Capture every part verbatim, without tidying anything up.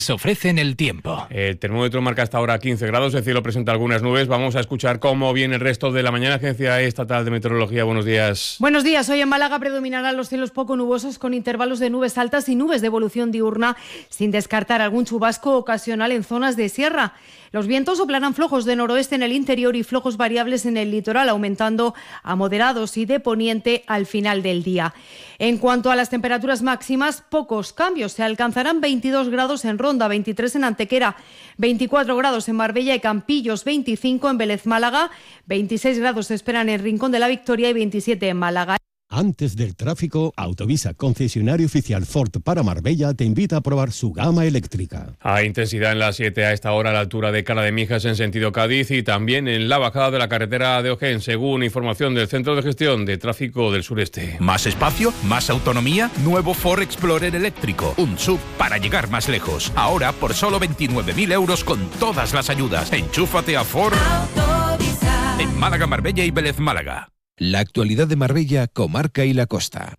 Se ofrecen el tiempo. El termómetro marca hasta ahora quince grados, el cielo presenta algunas nubes. Vamos a escuchar cómo viene el resto de la mañana. Agencia Estatal de Meteorología, buenos días. Buenos días. Hoy en Málaga predominarán los cielos poco nubosos con intervalos de nubes altas y nubes de evolución diurna, sin descartar algún chubasco ocasional en zonas de sierra. Los vientos soplarán flojos de noroeste en el interior y flojos variables en el litoral, aumentando a moderados y de poniente al final del día. En cuanto a las temperaturas máximas, pocos cambios. Se alcanzarán veintidós grados en Ronda, veintitrés en Antequera, veinticuatro grados en Marbella y Campillos, veinticinco en Vélez Málaga, veintiséis grados se esperan en Rincón de la Victoria y veintisiete en Málaga. Antes del tráfico, Autovisa, concesionario oficial Ford para Marbella, te invita a probar su gama eléctrica. Hay intensidad en la siete a esta hora a la altura de Cala de Mijas en sentido Cádiz y también en la bajada de la carretera de Ojén, según información del Centro de Gestión de Tráfico del Sureste. Más espacio, más autonomía, nuevo Ford Explorer eléctrico, un S U V para llegar más lejos. Ahora por solo veintinueve mil euros con todas las ayudas. Enchúfate a Ford Autovisa en Málaga, Marbella y Vélez Málaga. La actualidad de Marbella, comarca y la costa.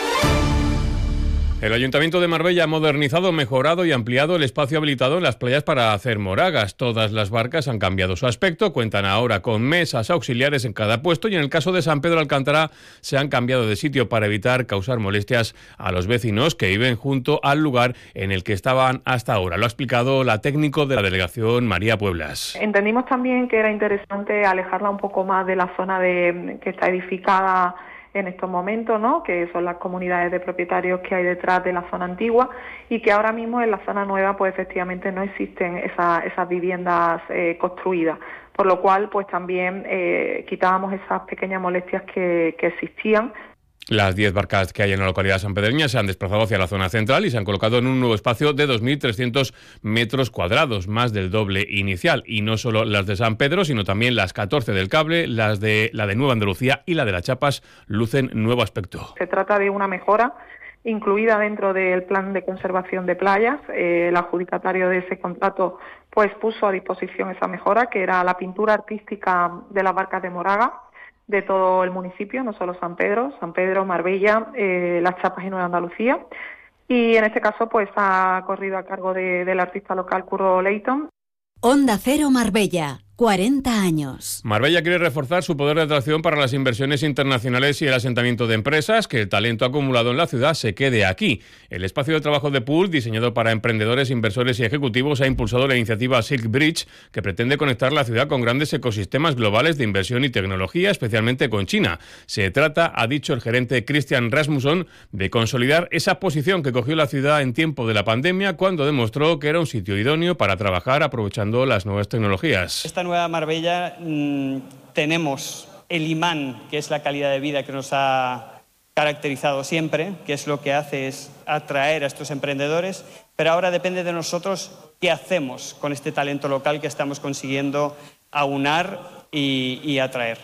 El Ayuntamiento de Marbella ha modernizado, mejorado y ampliado el espacio habilitado en las playas para hacer moragas. Todas las barcas han cambiado su aspecto, cuentan ahora con mesas auxiliares en cada puesto y en el caso de San Pedro Alcántara se han cambiado de sitio para evitar causar molestias a los vecinos que viven junto al lugar en el que estaban hasta ahora. Lo ha explicado la técnico de la delegación, María Pueblas. Entendimos también que era interesante alejarla un poco más de la zona de que está edificada en estos momentos, ¿no?, que son las comunidades de propietarios que hay detrás de la zona antigua y que ahora mismo en la zona nueva pues efectivamente no existen esa, esas viviendas eh, construidas, por lo cual pues también eh, quitábamos esas pequeñas molestias que, que existían. Las diez barcas que hay en la localidad sanpedreña se han desplazado hacia la zona central y se han colocado en un nuevo espacio de dos mil trescientos metros cuadrados, más del doble inicial. Y no solo las de San Pedro, sino también las catorce del Cable, las de la de Nueva Andalucía y la de las Chapas lucen nuevo aspecto. Se trata de una mejora incluida dentro del plan de conservación de playas. Eh, el adjudicatario de ese contrato pues puso a disposición esa mejora, que era la pintura artística de las barcas de Moraga, de todo el municipio, no solo San Pedro, San Pedro, Marbella, eh, Las Chapas y Nueva Andalucía. Y en este caso pues ha corrido a cargo de, del artista local Curro Leighton. Onda Cero Marbella. cuarenta años. Marbella quiere reforzar su poder de atracción para las inversiones internacionales y el asentamiento de empresas, que el talento acumulado en la ciudad se quede aquí. El espacio de trabajo de Pool, diseñado para emprendedores, inversores y ejecutivos, ha impulsado la iniciativa Silk Bridge, que pretende conectar la ciudad con grandes ecosistemas globales de inversión y tecnología, especialmente con China. Se trata, ha dicho el gerente Christian Rasmussen, de consolidar esa posición que cogió la ciudad en tiempo de la pandemia, cuando demostró que era un sitio idóneo para trabajar aprovechando las nuevas tecnologías. Esta nueva Marbella mmm, tenemos el imán, que es la calidad de vida que nos ha caracterizado siempre, que es lo que hace es atraer a estos emprendedores, pero ahora depende de nosotros qué hacemos con este talento local que estamos consiguiendo aunar y, y atraer.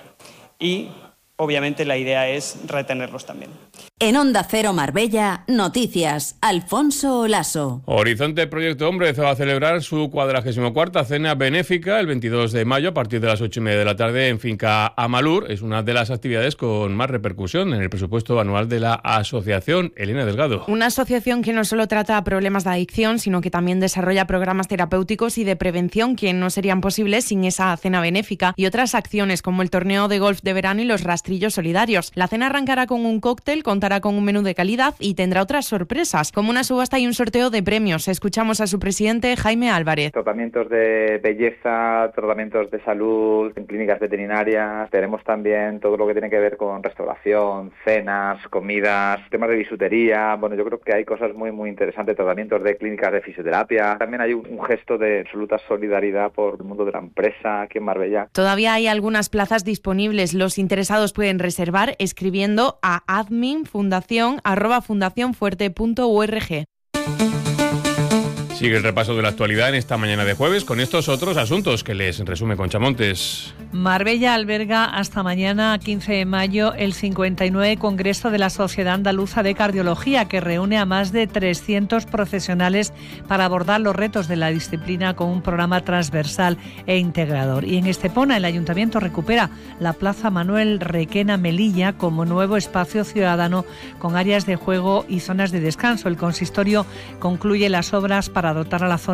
Y obviamente la idea es retenerlos también. En Onda Cero Marbella, noticias. Alfonso Olaso. Horizonte Proyecto Hombre va a celebrar su cuadragésimo cuarta cena benéfica el veintidós de mayo a partir de las ocho y media de la tarde en Finca Amalur. Es una de las actividades con más repercusión en el presupuesto anual de la asociación. Elena Delgado. Una asociación que no solo trata problemas de adicción, sino que también desarrolla programas terapéuticos y de prevención que no serían posibles sin esa cena benéfica y otras acciones como el torneo de golf de verano y los rastrillos solidarios. La cena arrancará con un cóctel, contará con un menú de calidad y tendrá otras sorpresas, como una subasta y un sorteo de premios. Escuchamos a su presidente, Jaime Álvarez. Tratamientos de belleza, tratamientos de salud, en clínicas veterinarias. Tenemos también todo lo que tiene que ver con restauración, cenas, comidas, temas de bisutería. Bueno, yo creo que hay cosas muy, muy interesantes, tratamientos de clínicas de fisioterapia. También hay un, un gesto de absoluta solidaridad por el mundo de la empresa aquí en Marbella. Todavía hay algunas plazas disponibles. Los interesados pueden reservar escribiendo a admin fundación arroba fundacionfuerte punto org. Sigue el repaso de la actualidad en esta mañana de jueves con estos otros asuntos que les resume Concha Montes. Marbella alberga hasta mañana, quince de mayo, el cincuenta y nueve Congreso de la Sociedad Andaluza de Cardiología, que reúne a más de trescientos profesionales para abordar los retos de la disciplina con un programa transversal e integrador. Y en Estepona, el Ayuntamiento recupera la Plaza Manuel Requena Melilla como nuevo espacio ciudadano con áreas de juego y zonas de descanso. El consistorio concluye las obras para dotar a la zona